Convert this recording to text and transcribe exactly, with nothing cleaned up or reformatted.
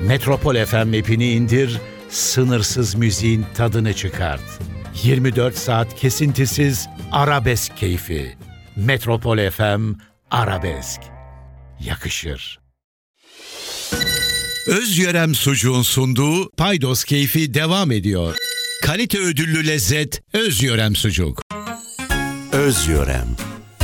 Metropol F M app'ini indir, sınırsız müziğin tadını çıkart. yirmi dört saat kesintisiz arabesk keyfi. Metropol F M Arabesk. Yakışır. Özyörem Sucuğun sunduğu Paydos Keyfi devam ediyor. Kalite ödüllü lezzet Özyörem Sucuk. Özyörem.